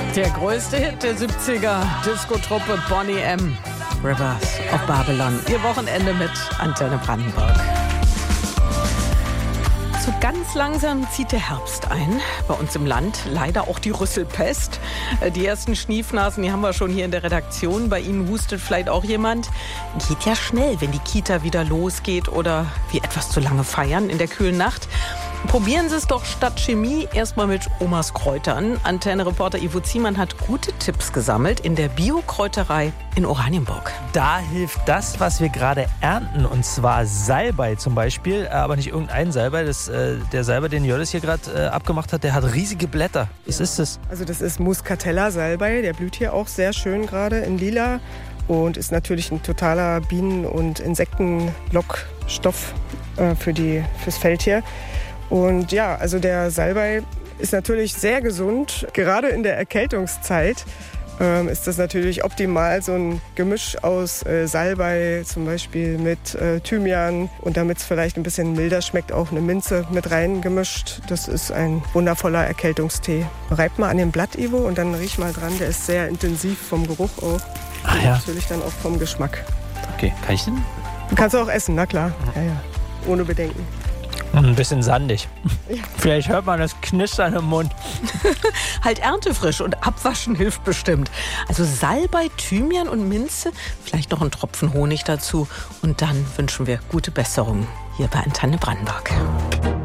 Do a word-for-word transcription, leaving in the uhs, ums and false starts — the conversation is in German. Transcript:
Der größte Hit der siebziger, Disco-Truppe Boney M. Rivers of Babylon. Ihr Wochenende mit Antenne Brandenburg. So ganz langsam zieht der Herbst ein. Bei uns im Land leider auch die Rüsselpest. Die ersten Schniefnasen, die haben wir schon hier in der Redaktion. Bei Ihnen hustet vielleicht auch jemand. Geht ja schnell, wenn die Kita wieder losgeht oder wir etwas zu lange feiern in der kühlen Nacht. Probieren Sie es doch statt Chemie erstmal mit Omas Kräutern. Antenne-Reporter Ivo Ziemann hat gute Tipps gesammelt in der Bio-Kräuterei in Oranienburg. Da hilft das, was wir gerade ernten, und zwar Salbei zum Beispiel, aber nicht irgendein Salbei. Das, äh, der Salbei, den Jördis hier gerade äh, abgemacht hat, der hat riesige Blätter. Was ist das? Also das ist Muscatella-Salbei, der blüht hier auch sehr schön gerade in Lila und ist natürlich ein totaler Bienen- und Insektenlockstoff äh, für die, fürs Feld hier. Und ja, also der Salbei ist natürlich sehr gesund. Gerade in der Erkältungszeit ähm, ist das natürlich optimal, so ein Gemisch aus äh, Salbei zum Beispiel mit äh, Thymian und damit es vielleicht ein bisschen milder schmeckt, auch eine Minze mit rein gemischt. Das ist ein wundervoller Erkältungstee. Reib mal an dem Blatt, Ivo, und dann riech mal dran. Der ist sehr intensiv vom Geruch auch. Ach und ja. Natürlich dann auch vom Geschmack. Okay, kann ich den? Du kannst auch essen, na klar. Ja, ja. Ohne Bedenken. Ein bisschen sandig. Ja. Vielleicht hört man das Knistern im Mund. Halt erntefrisch und abwaschen hilft bestimmt. Also Salbei, Thymian und Minze, vielleicht noch einen Tropfen Honig dazu. Und dann wünschen wir gute Besserung hier bei Antenne Brandenburg.